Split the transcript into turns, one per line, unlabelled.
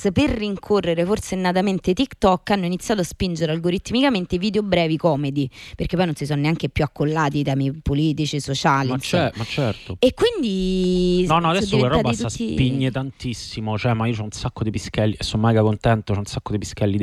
Netflix, per rincorrere forsennatamente TikTok, hanno iniziato a spingere algoritmicamente video brevi comedy, perché poi non si sono neanche più accollati i temi politici, sociali,
ma certo.
e quindi
no, adesso quella roba
tutti...
spigne tantissimo, cioè, ma io c'ho un sacco di pischelli e sono mega contento, c'ho un sacco di pischelli